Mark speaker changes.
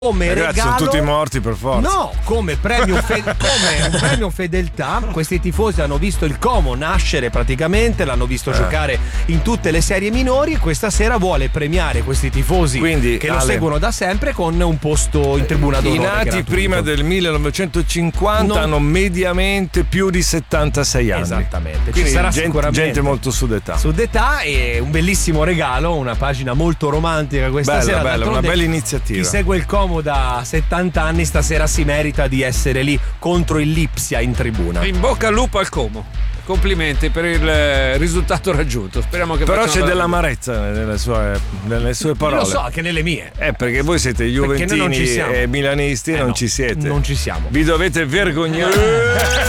Speaker 1: come
Speaker 2: ragazzi,
Speaker 1: regalo,
Speaker 2: sono tutti morti per forza.
Speaker 1: No, come premio come un premio fedeltà, questi tifosi hanno visto il Como nascere praticamente, l'hanno visto giocare in tutte le serie minori. Questa sera vuole premiare questi tifosi che lo seguono da sempre con un posto in tribuna d'onore.
Speaker 2: I nati
Speaker 1: gratuito.
Speaker 2: prima del 1950 hanno mediamente più di 76 anni.
Speaker 1: Esattamente.
Speaker 2: Quindi
Speaker 1: ci sarà
Speaker 2: gente molto sudetà.
Speaker 1: Sudetà, e un bellissimo regalo, una pagina molto romantica questa sera.
Speaker 2: Bella, una bella iniziativa.
Speaker 1: Chi segue il Como da 70 anni stasera si merita di essere lì contro il Lipsia in tribuna.
Speaker 3: In bocca al lupo al Como. Complimenti per il risultato raggiunto. Speriamo che
Speaker 2: però c'è dell'amarezza nelle sue parole.
Speaker 1: Lo so, anche nelle mie.
Speaker 2: Perché voi siete juventini e milanisti, non ci siete.
Speaker 1: Non ci siamo.
Speaker 2: Vi dovete vergognare.